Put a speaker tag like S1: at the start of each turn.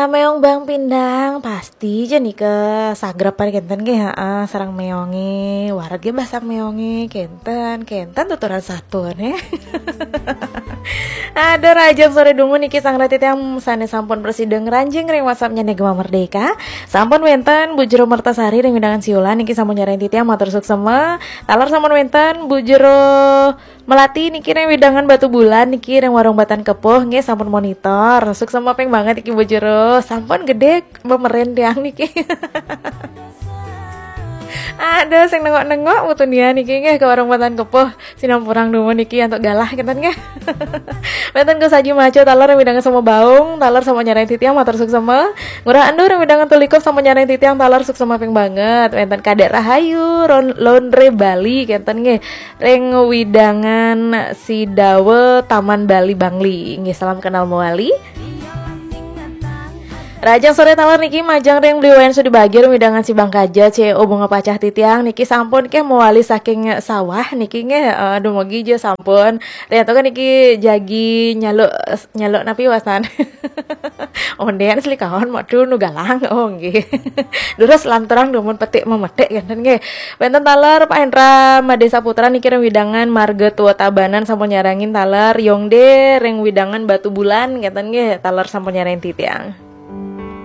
S1: meong Bang Pindang pasti aja nih ke sagrapan kenten ge sarang meonge warga bahasa meonge kenten tuturan satu nih. Ada Raja sore dungu niki sang ratit yang sane sampun presiden ranjing ring WhatsAppnya Negma Merdeka. Sampun wenten Bu Jero Mertasari ring widangan siulan niki sampun nyarain titiang matur suksema. Talar sampun wenten Bu Jero Melati niki ring widangan Batu Bulan niki ring warung Batan Kepuh nggih sampun monitor. Suksema peng banget iki Bu Jero. Sampun gede memeren tiang niki. Ada sing nengok-nengok mutun dia niki nggih ke warung Batan Kepuh sinampurang dumo niki untuk galah kenten nggih. Benten ke saji maco talar widangan sama baung, talar sama nyarain titiang matur suksema. Ngurah andur widangan tulikop sama nyarain titiang talar suksema ping banget. Benten Kadek Rahayu, Londre Bali kenten nggih. Ring widangan Sidawe Taman Bali Bangli. Nggih salam kenal Moali. Rajang sore talar niki majang ring beli wayan sudi bagir widangan si Bang Kaja CEO bunga pacah titiang niki sampun ke mewali saking sawah niki nge aduh mogi je sampun ternyata kan niki jagi nyaluk napi wasan ondean asli kawan madu nu galang oh nggih durus lanturang dumun petik memetik kan nggih benten talar Pak Hendra Madesa Putra niki ring widangan Marga Tua Tabanan sampun nyarangin talar Yongde ring widangan Batu Bulan ngeten nggih talar sampun nyarain titiang.